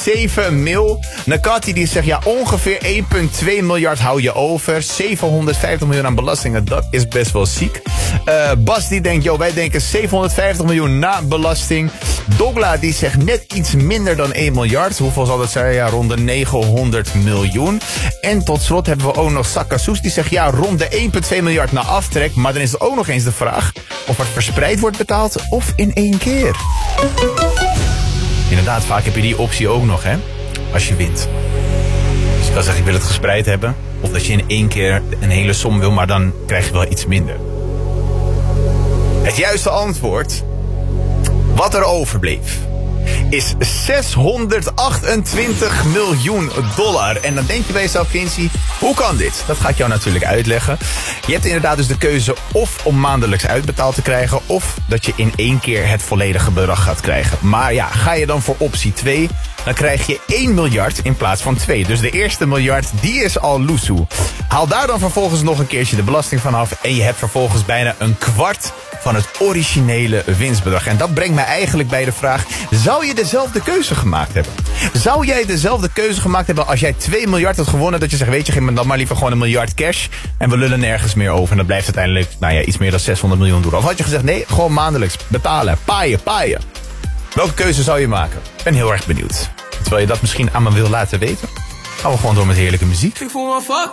7 mil. Nakati die zegt, ja, ongeveer 1,2 miljard hou je over. 750 miljoen aan belastingen, dat is best wel ziek. Bas die denkt, joh, wij denken 750 miljoen na belasting. Dogla die zegt net iets minder dan 1 miljard. Hoeveel zal dat zijn? Ja, rond de 900 miljoen. En tot slot hebben we ook nog Sakasoes die zegt, ja, rond de 1,2 miljard na aftrek. Maar dan is er ook nog eens de vraag of het verspreid wordt betaald of in één keer. Inderdaad, vaak heb je die optie ook nog, hè? Als je wint. Dus je kan zeggen, ik wil het gespreid hebben. Of dat je in één keer een hele som wil, maar dan krijg je wel iets minder. Het juiste antwoord, wat er overbleef, is 628 miljoen dollar. En dan denk je bij jezelf, Quincy, hoe kan dit? Dat ga ik jou natuurlijk uitleggen. Je hebt inderdaad dus de keuze of om maandelijks uitbetaald te krijgen, of dat je in één keer het volledige bedrag gaat krijgen. Maar ja, ga je dan voor optie 2, dan krijg je 1 miljard in plaats van 2. Dus de eerste miljard, die is al loesoe. Haal daar dan vervolgens nog een keertje de belasting van af en je hebt vervolgens bijna een kwart van het originele winstbedrag. En dat brengt mij eigenlijk bij de vraag, zou je dezelfde keuze gemaakt hebben? Zou jij dezelfde keuze gemaakt hebben als jij 2 miljard had gewonnen, dat je zegt, weet je, geef me dan maar liever gewoon 1 miljard cash en we lullen nergens meer over. En dat blijft uiteindelijk, nou ja, iets meer dan 600 miljoen door. Of had je gezegd, nee, gewoon maandelijks betalen, paaien. Welke keuze zou je maken? Ik ben heel erg benieuwd. Terwijl je dat misschien aan me wil laten weten, gaan we gewoon door met heerlijke muziek. Ik voel me fuck